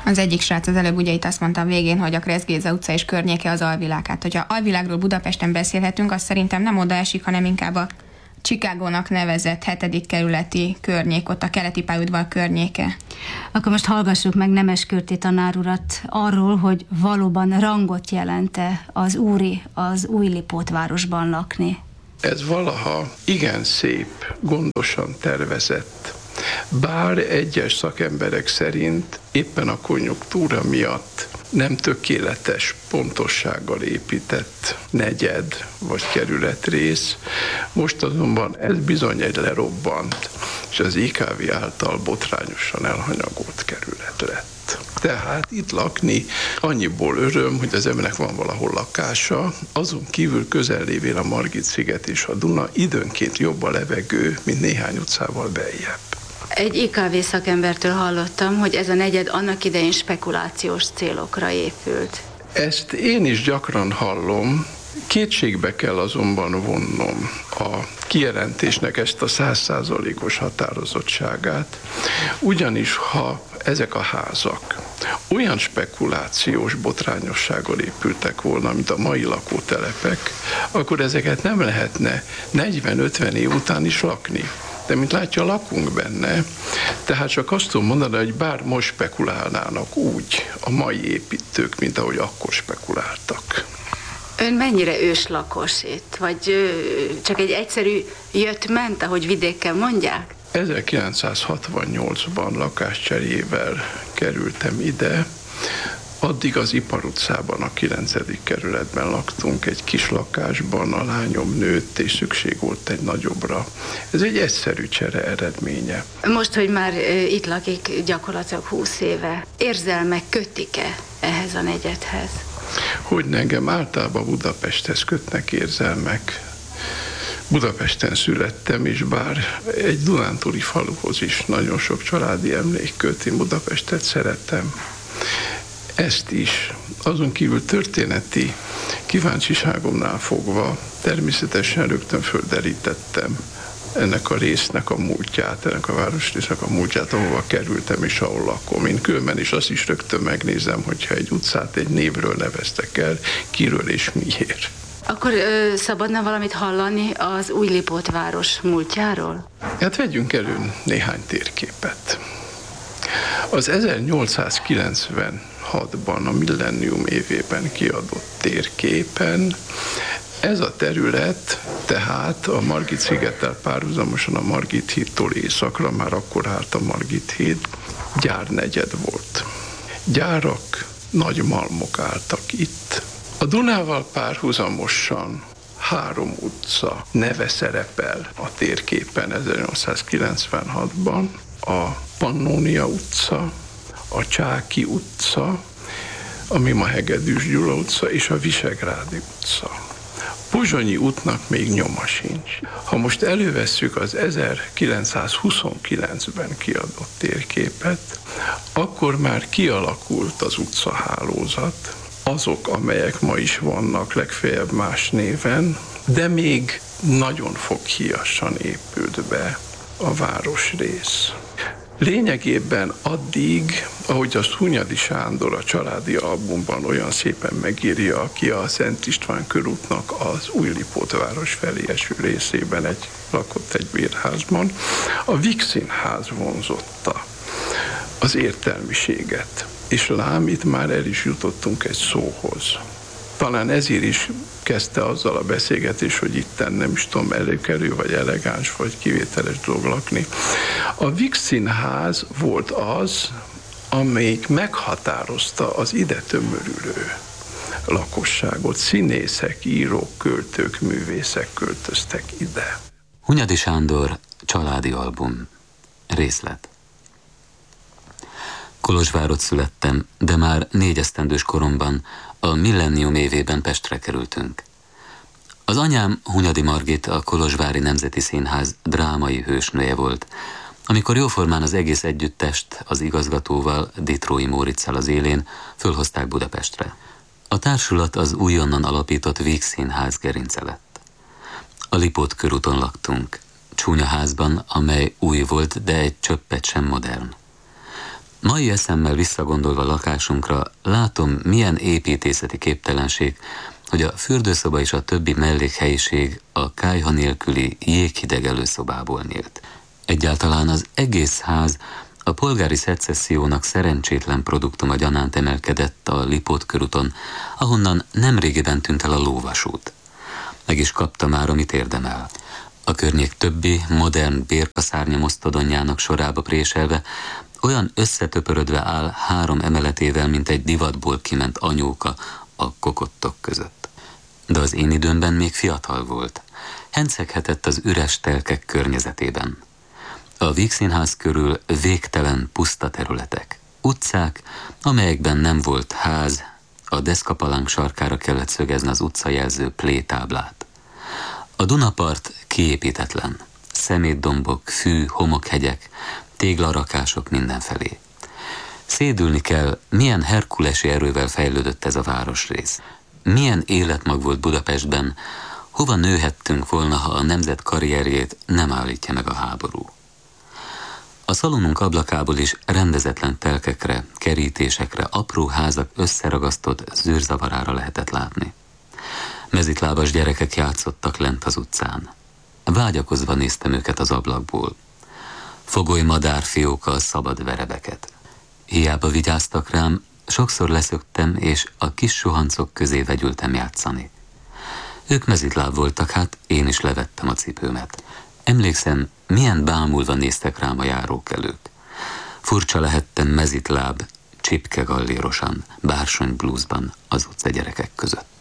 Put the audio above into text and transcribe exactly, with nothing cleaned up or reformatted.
Az egyik srác az előbb ugye itt azt mondta a végén, hogy a Kressz Géza utca és környéke az alvilág. Hát, hogyha alvilágról Budapesten beszélhetünk, az szerintem nem oda esik, hanem inkább a Chicagónak nevezett hetedik kerületi környék, ott a keleti pályaudvar környéke. Akkor most hallgassuk meg Nemes Kürti tanár urat arról, hogy valóban rangot jelente az úri, az Újlipótvárosban lakni. Ez valaha igen szép, gondosan tervezett, bár egyes szakemberek szerint éppen a konjunktúra miatt nem tökéletes pontossággal épített negyed vagy kerületrész, most azonban ez bizony egy lerobbant, és az i ká vé által botrányosan elhanyagolt kerület lett. Tehát itt lakni annyiból öröm, hogy az embernek van valahol lakása, azon kívül közel lévén a Margit-sziget és a Duna, időnként jobb a levegő, mint néhány utcával beljebb. Egy i ká vé szakembertől hallottam, hogy ez a negyed annak idején spekulációs célokra épült. Ezt én is gyakran hallom, kétségbe kell azonban vonnom a kijelentésnek ezt a száz százalékos határozottságát, ugyanis ha ezek a házak olyan spekulációs botrányossággal épültek volna, mint a mai lakótelepek, akkor ezeket nem lehetne negyven-ötven év után is lakni. De mint látja, lakunk benne, tehát csak azt tudom mondani, hogy bár most spekulálnának úgy a mai építők, mint ahogy akkor spekuláltak. Ön mennyire őslakos itt? Vagy ö, csak egy egyszerű jött-ment, ahogy vidéken mondják? ezerkilencszázhatvannyolcban lakáscserével kerültem ide, addig az Ipar utcában, a kilencedik kerületben laktunk, egy kis lakásban, a lányom nőtt, és szükség volt egy nagyobbra. Ez egy egyszerű csere eredménye. Most, hogy már itt lakik gyakorlatilag húsz éve, érzelmek kötik-e ehhez a negyedhez? Hogy engem általában Budapesthez kötnek érzelmek. Budapesten születtem, és bár egy dunántúli faluhoz is nagyon sok családi emlék köt, én Budapestet szeretem. Ezt is, azon kívül történeti kíváncsiságomnál fogva természetesen rögtön földerítettem ennek a résznek a múltját, ennek a városrésznek a múltját, ahova kerültem és ahol lakom. Én különben is azt is rögtön megnézem, hogyha egy utcát egy névről neveztek el, kiről és miért. Akkor ö, szabadna valamit hallani az Újlipótváros múltjáról? Hát vegyünk elő néhány térképet. Az ezernyolcszázkilencvenhatban, a millennium évében kiadott térképen ez a terület, tehát a Margit-szigettel párhuzamosan a Margit hídtól északra, már akkor állt a Margit híd, gyárnegyed volt. Gyárak, nagy malmok álltak itt. A Dunával párhuzamosan három utca neve szerepel a térképen ezernyolcszázkilencvenhatban, a Pannónia utca, a Csáky utca, ami ma Hegedűs Gyula utca, és a Visegrádi utca. Pozsonyi útnak még nyoma sincs. Ha most elővesszük az ezerkilencszázhuszonkilencben kiadott térképet, akkor már kialakult az utcahálózat, azok, amelyek ma is vannak, legfeljebb más néven, de még nagyon foghíjasan épült be a városrész. Lényegében addig, ahogy azt Hunyadi Sándor a családi albumban olyan szépen megírja, aki a Szent István körútnak az Újlipótváros felé eső részében egy, lakott egy bérházban, a Víg Színház vonzotta az értelmiséget. És lám, itt már el is jutottunk egy szóhoz. Talán ezért is kezdte azzal a beszélgetés, hogy itten nem is tudom, előkerül, vagy elegáns, vagy kivételes dolog lakni. A Víg Színház volt az, amelyik meghatározta az ide tömörülő lakosságot. Színészek, írók, költők, művészek költöztek ide. Hunyadi Sándor, családi album. Részlet. Kolozsvárott születtem, de már négy esztendős koromban, a millennium évében Pestre kerültünk. Az anyám, Hunyadi Margit, a Kolozsvári Nemzeti Színház drámai hősnője volt, amikor jóformán az egész együttest az igazgatóval, Ditrói Móriczal az élén fölhozták Budapestre. A társulat az újonnan alapított Víg Színház gerince lett. A Lipót körúton laktunk, csúnya házban, amely új volt, de egy csöppet sem modern. Mai eszemmel visszagondolva lakásunkra látom, milyen építészeti képtelenség, hogy a fürdőszoba és a többi mellékhelyiség a kályha nélküli jéghideg előszobából nyílt. Egyáltalán az egész ház a polgári szecessziónak szerencsétlen produktuma gyanánt emelkedett a Lipót körúton, ahonnan nemrégiben tűnt el a lóvasút. Meg is kapta már, amit érdemel. A környék többi, modern bérkaszárnya mosztodonjának sorába préselve, olyan összetöpörödve áll három emeletével, mint egy divatból kiment anyóka a kokottok között. De az én időmben még fiatal volt. Henceghetett az üres telkek környezetében. A Vígszínház körül végtelen puszta területek. Utcák, amelyekben nem volt ház, a deszkapalánk sarkára kellett szögezni az utcajelző plétáblát. A Dunapart kiépítetlen. Szemétdombok, fű, homokhegyek, téglarakások mindenfelé. Szédülni kell, milyen herkulesi erővel fejlődött ez a városrész. Milyen életmag volt Budapestben, hova nőhettünk volna, ha a nemzet karrierjét nem állítja meg a háború. A szalonunk ablakából is rendezetlen telkekre, kerítésekre, apró házak összeragasztott zűrzavarára lehetett látni. Mezitlábas gyerekek játszottak lent az utcán. Vágyakozva néztem őket az ablakból. Fogoly madárfióka a szabad verebeket. Hiába vigyáztak rám, sokszor leszöktem, és a kis suhancok közé vegyültem játszani. Ők mezitláb voltak, hát én is levettem a cipőmet. Emlékszem, milyen bámulva néztek rám a járókelők. Furcsa lehettem mezitláb, csipke gallérosan, bársony blúzban az utca gyerekek között.